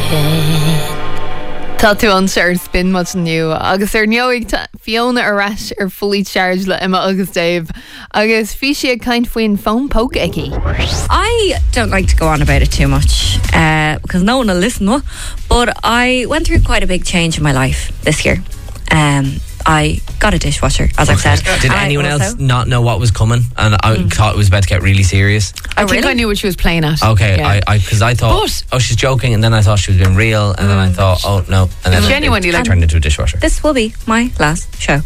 Tá tú an sé ar spin mat nniu agus ar neoigh Fiona arás ar fully charged le Emma agus Dave agus fi si a kind faoin phone poke icky. I don't like to go on about it too much because no one will listen, but I went through quite a big change in my life this year. I got a dishwasher, as I've said. Did anyone else not know what was coming? And I thought it was about to get really serious. I think I knew what she was playing at. Okay, Yeah. because I thought, she's joking, and then I thought she was being real, and then I thought, oh no, and then Genuinely, it like- turned into a dishwasher. This will be my last show.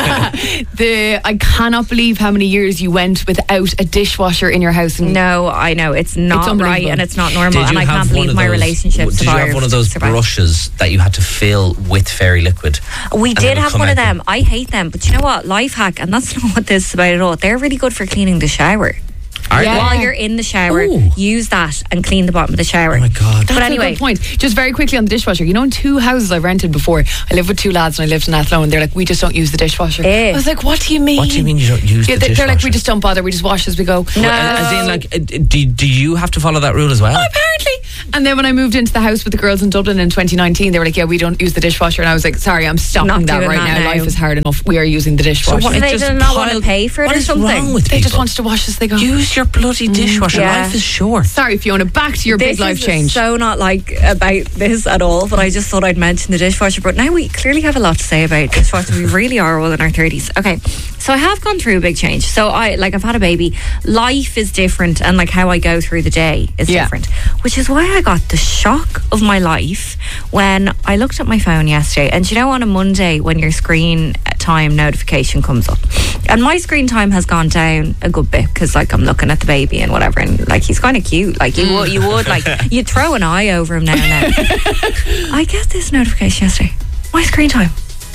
I cannot believe how many years you went without a dishwasher in your house. And No, I know it's not unbelievable. right and it's not normal, Did you and I have can't one believe of my those- relationship Did you have one of those survived. brushes that you had to fill with fairy liquid? We And did it'll have come one of out them. I hate them, but you know what? Life hack, and that's not what this is about at all. They're really good for cleaning the shower. Are Yeah. they? While you're in the shower, Ooh. use that and clean the bottom of the shower. Oh my God. That's But anyway, a good point. Just very quickly on the dishwasher. You know, in 2 houses I've rented before, I lived with 2 lads and I lived in Athlone, and they're like, we just don't use the dishwasher. Eh. I was like, what do you mean? What do you mean you don't use the They're like, dishwasher? we just don't bother, we just wash as we go. No. As in, like, do you have to follow that rule as well? Apparently. And then when I moved into the house with the girls in Dublin in 2019, they were like, yeah, we don't use the dishwasher. And I was like, sorry, I'm stopping Not that doing right that now. now. Life is hard enough. We are using the dishwasher. what, It they just do not want to piled- pay for it What or is something? wrong with They just people? want to wash as they go. Use your bloody dishwasher. Yeah. Life is short. Sorry, Fiona, back to your big life is change. so not like about this at all, but I just thought I'd mention the dishwasher. But now we clearly have a lot to say about dishwasher. We really are all in our 30s. Okay, so I have gone through a big change. So I've had a baby. Life is different, and like how I go through the day is Yeah. different, which is why I got the shock of my life when I looked at my phone yesterday. And you know, on a Monday when your screen time notification comes up, and my screen time has gone down a good bit because like I'm looking at the baby and whatever, and like he's kind of cute. Like you would like you'd throw an eye over him now and then. I get this notification yesterday. My screen time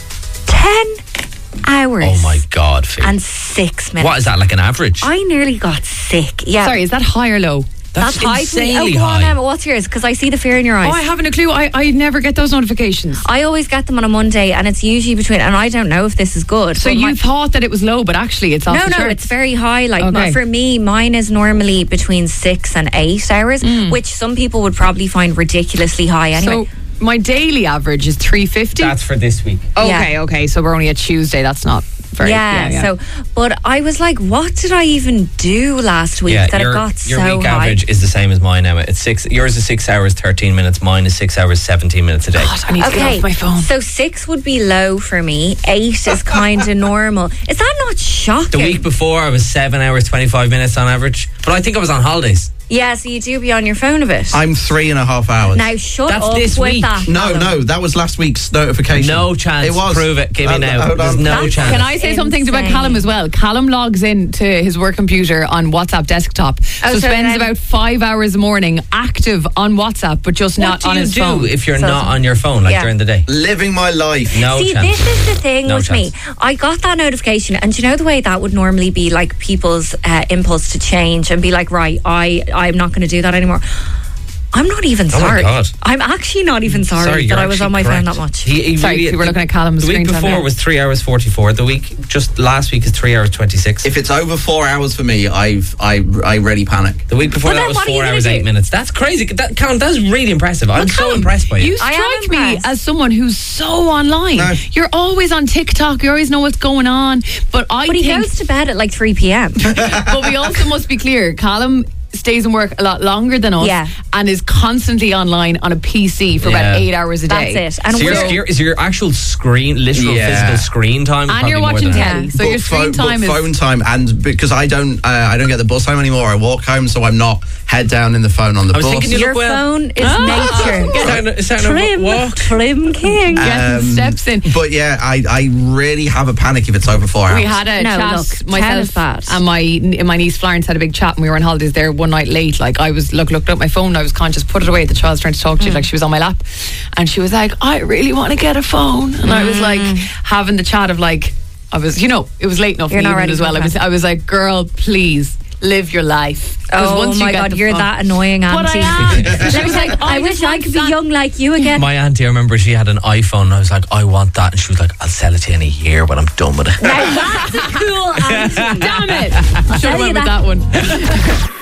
10 hours. Oh my God, Fee. And 6 minutes. What is that, like an average? I nearly got sick. Yeah. Sorry, is that high or low? That's high for me. insanely Oh, go on, high. Emma, what's yours? Because I see the fear in your eyes. Oh, I haven't a clue. I never get those notifications. I always get them on a Monday, and it's usually between, and I don't know if this is good. So but you my- thought that it was low, but actually it's off No, the no, charts. it's very high. Like Okay. for me, mine is normally between 6 and 8 hours, which some people would probably find ridiculously high anyway. So my daily average is 350. That's for this week. Okay. So we're only at Tuesday. That's not very. yeah, so, but I was like, what did I even do last week that your, it got your so week high? average is the same as mine, Emma. It's 6. Yours is 6 hours 13 minutes. Mine is 6 hours 17 minutes a day. God, I need to get Okay, off my phone. so 6 would be low for me. 8 is kind of normal. Is that not shocking? The week before, I was 7 hours 25 minutes on average. But I think I was on holidays. Yeah, so you do be on your phone a bit. I'm 3.5 hours. Now shut That's up this with week. that. No, that was last week's notification. No chance. It was. Prove it. Give me now. Hold There's on. no That's- chance. Can I say some things about Insane. Callum as well? Callum logs in to his work computer on WhatsApp desktop. Oh, so so spends then- about 5 hours a morning active on WhatsApp, but just What not do on you his do phone. if you're So- not on your phone, like Yeah. during the day? Living my life. No See, chance. this is the thing No with chance. me. I got that notification, and you know the way that would normally be like people's impulse to change and be like, right, I'm not going to do that anymore. I'm not even Oh my sorry. God. I'm actually not even sorry you're that I was actually on my phone correct. that much. He Sorry, really- we were looking at Callum's The week screen time before now. was 3 hours 44. The week just last week is 3 hours 26. If it's over 4 hours for me, I really panic. The week before Well, that then was what are you 4 gonna hours do? 8 minutes. That's crazy. That's really impressive. I'm so Callum, impressed by you. You I am strike me impressed. as someone who's so online. No. You're always on TikTok. You always know what's going on. But I But he think, goes to bed at like 3 p.m. but we also must be clear. Callum stays in work a lot longer than us, Yeah. and is constantly online on a PC for Yeah. about 8 hours a day. That's it. And So we're your actual screen, literal Yeah. physical screen time, is And probably you're more watching than that. telly, so But your screen time is. phone time, and because I don't get the bus home anymore, I walk home, so I'm not head down in the phone on the I was bus. thinking you your look well. phone is nature. It's starting to Trim, walk. trim king. Getting steps in. But yeah, I really have a panic if it's over 4 hours. We had a No, chat, look, 10 myself is bad. and my niece Florence had a big chat, and we were on holidays there one night late. Like I was looked up my phone, and I was conscious, put it away. The child's trying to talk to you, like she was on my lap, and she was like, "I really want to get a phone," and I was like having the chat of like, I was, it was late enough You're in the not evening ready as for well. that. I was like, "Girl, please live your life." 'Cause Oh once you my get God, the you're phone- that annoying But auntie. I am. She was like, I wish just I want could be that. young like you again. My auntie, I remember she had an iPhone, and I was like, I want that. And she was like, I'll sell it to you in a year when I'm done with it. Now that's a cool auntie. Damn it! Should have tell you went with that one.